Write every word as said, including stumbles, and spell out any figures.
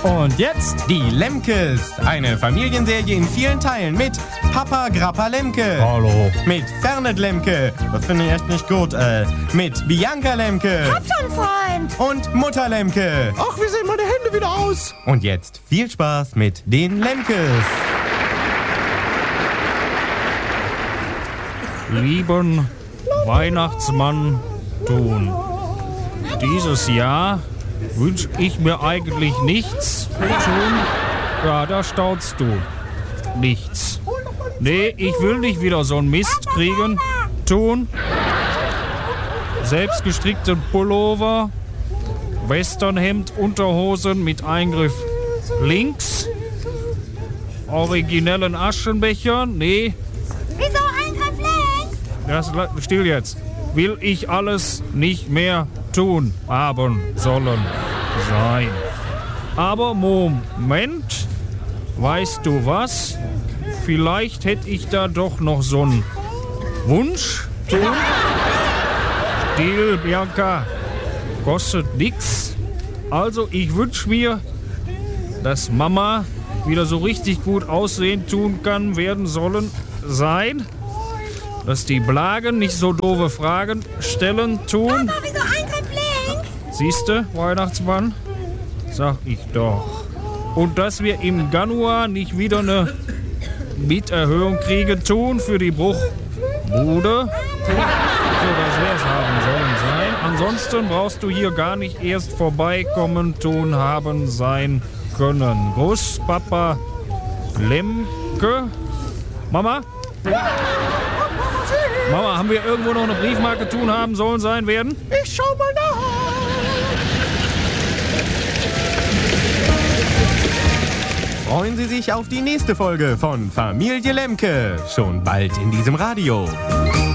Und jetzt die Lemkes. Eine Familienserie in vielen Teilen mit Papa Grappa Lemke. Hallo. Mit Fernet Lemke. Das finde ich echt nicht gut. Äh, mit Bianca Lemke. Hab schon, Freund. Und Mutter Lemke. Ach, wie sehen meine Hände wieder aus? Und jetzt viel Spaß mit den Lemkes. Lieben Weihnachtsmann Thun, dieses Jahr wünsche ich mir eigentlich nichts. Thun, ja, da staunst du. Nichts. Nee, ich will nicht wieder so einen Mist kriegen. Thun, selbstgestrickten Pullover, Westernhemd, Unterhosen mit Eingriff links, originellen Aschenbecher, nee. Wieso Eingriff links? Das, still jetzt. Will ich alles nicht mehr tun, haben, sollen, sein. Aber Moment, weißt du was? Vielleicht hätte ich da doch noch so einen Wunsch. Tun. Deal, Bianca. Kostet nix. Also ich wünsche mir, dass Mama wieder so richtig gut aussehen tun kann, werden sollen, sein. Dass die Blagen nicht so doofe Fragen stellen tun. Papa, wieso Eingriff links? Siehste, Weihnachtsmann? Sag ich doch. Und dass wir im Januar nicht wieder eine Mieterhöhung kriegen tun für die Bruchbude. So, das wär's haben sollen sein. Ansonsten brauchst du hier gar nicht erst vorbeikommen, tun, haben, sein können. Gruß, Papa Lemke. Mama? Mama, haben wir irgendwo noch eine Briefmarke tun, haben, sollen, sein, werden? Ich schau mal nach. Freuen Sie sich auf die nächste Folge von Familie Lemke. Schon bald in diesem Radio.